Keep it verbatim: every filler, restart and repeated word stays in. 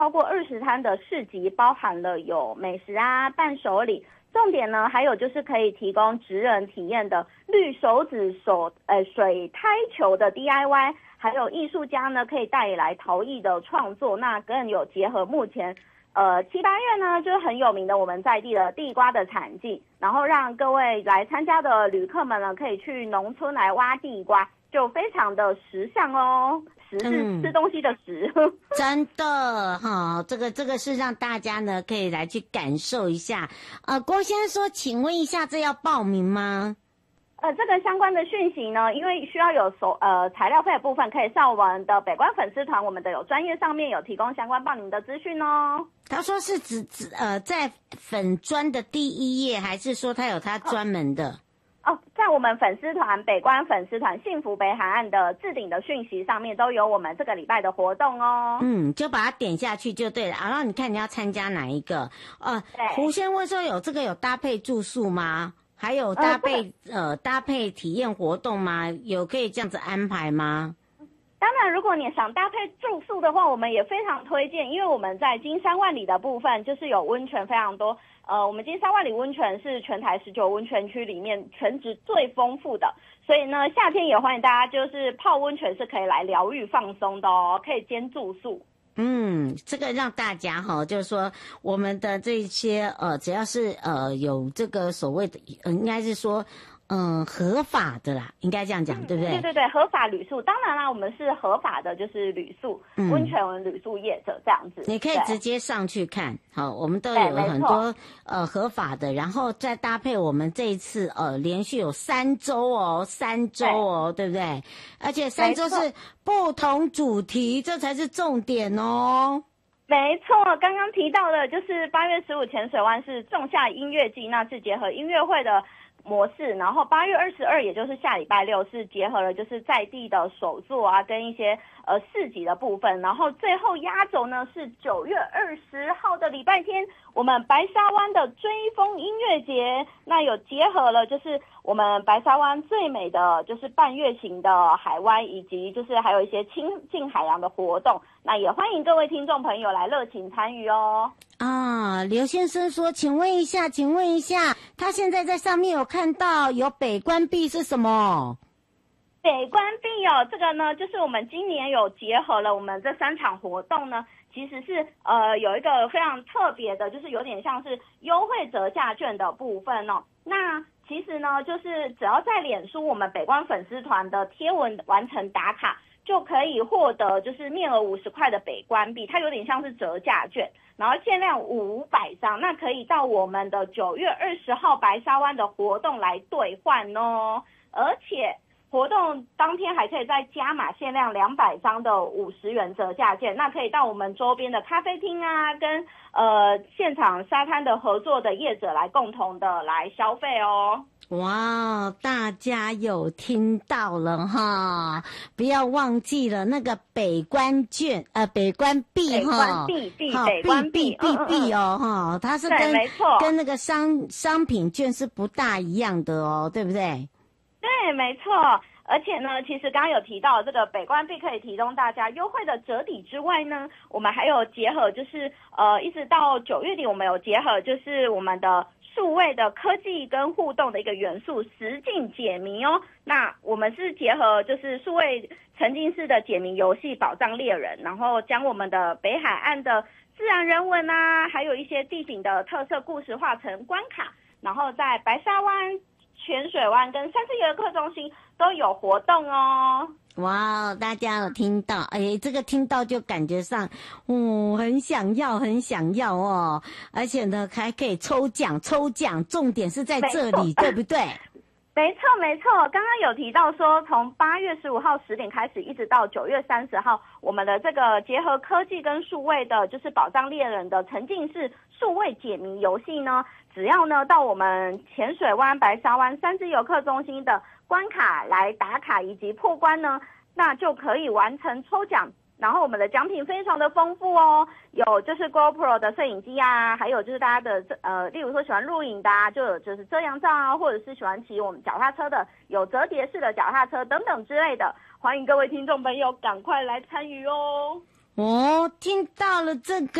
超过二十摊的市集，包含了有美食啊、伴手礼。重点呢，还有就是可以提供职人体验的绿手指手呃水胎球的 D I Y， 还有艺术家呢可以带来陶艺的创作，那更有结合目前呃七八月呢就是很有名的我们在地的地瓜的产季，然后让各位来参加的旅客们呢可以去农村来挖地瓜，就非常的时尚哦。食是吃东西的食、嗯、 真的哈，这个这个是让大家呢可以来去感受一下。呃，郭先生说，请问一下，这要报名吗？ 呃，这个相关的讯息呢，因为需要有手呃材料费的部分，可以上我们的北关粉丝团，我们的有专业上面有提供相关报名的资讯哦。 他说是指指呃在粉专的第一页，还是说他有他专门的？ 哦，在我们粉丝团北关粉丝团幸福北海岸的置顶的讯息上面都有我们这个礼拜的活动哦。 嗯，就把它点下去就对了。然后你看你要参加哪一个？呃，胡先问说有这个有搭配住宿吗？还有搭配、呃, 呃搭配体验活动吗？有可以这样子安排吗？ 当然，如果你想搭配住宿的话，我们也非常推荐，因为我们在金山万里的部分就是有温泉非常多。呃，我们金山万里温泉是全台十九温泉区里面泉质最丰富的，所以呢，夏天也欢迎大家就是泡温泉是可以来疗愈放松的哦，可以兼住宿。 嗯，这个让大家哈，就是说我们的这些呃，只要是呃有这个所谓的，呃，应该是说。嗯，合法的啦，应该这样讲、嗯，对不对？ 对对对，合法旅宿，当然啦，我们是合法的，就是旅宿、嗯、温泉旅宿业者这样子。 你可以直接上去看，好，我们都有很多呃合法的，然后再搭配我们这一次呃连续有三周哦，三周哦， 对, 对不对？而且三周是不同主题，这才是重点哦。 没错，刚刚提到的就是八月十五浅水湾是仲夏音乐季，那是结合音乐会的模式，然后八月二十二，也就是下礼拜六是结合了就是在地的手作啊，跟一些呃市集的部分，然后最后压轴呢是九月二十号的礼拜天，我们白沙湾的追风音乐节，那有结合了就是我们白沙湾最美的就是半月形的海湾，以及就是还有一些亲近海洋的活动，那也欢迎各位听众朋友来热情参与哦。 啊，刘先生说，请问一下，请问一下，他现在在上面有看到有北关壁是什么？ 北关壁哦，这个呢，就是我们今年有结合了我们这三场活动呢，其实是呃有一个非常特别的，就是有点像是优惠折价券的部分哦。那其实呢，就是只要在脸书我们北关粉丝团的贴文完成打卡，就可以获得就是面额五十块的北关币，它有点像是折价券，然后限量五百张，那可以到我们的九月二十号白沙湾的活动来兑换哦，而且活动当天还可以再加码限量两百张的五十元折价券，那可以到我们周边的咖啡厅啊，跟呃现场沙滩的合作的业者来共同的来消费哦。 哇，大家有听到了哈，不要忘记了那个北关券呃北关币哈， 北关币币北关币币币哦哈，它是跟没错跟那个商商品券是不大一样的哦，对不对？ 对，没错。而且呢，其实刚刚有提到这个北关币可以提供大家优惠的折抵之外呢，我们还有结合就是呃一直到九月底，我们有结合就是我们的数位的科技跟互动的一个元素实境解谜哦。那我们是结合就是数位沉浸式的解谜游戏宝藏猎人，然后将我们的北海岸的自然人文啊，还有一些地景的特色故事化成关卡，然后在白沙湾、泉水湾跟三次游客中心都有活动哦。 哇，大家有听到？哎，这个听到就感觉上，哦，很想要，很想要哦。而且呢，还可以抽奖，抽奖，重点是在这里，对不对？ 没错，没错。刚刚有提到说，从八月十五号十点开始，一直到九月三十号，我们的这个结合科技跟数位的，就是宝藏猎人的沉浸式数位解谜游戏呢，只要呢到我们浅水湾、白沙湾三只游客中心的关卡来打卡以及破关呢，那就可以完成抽奖。然后我们的奖品非常的丰富哦，有就是 GoPro 的摄影机啊，还有就是大家的呃，例如说喜欢录影的啊，就有就是遮阳罩啊，或者是喜欢骑我们脚踏车的，有折叠式的脚踏车等等之类的，欢迎各位听众朋友赶快来参与哦。 哦，听到了这个。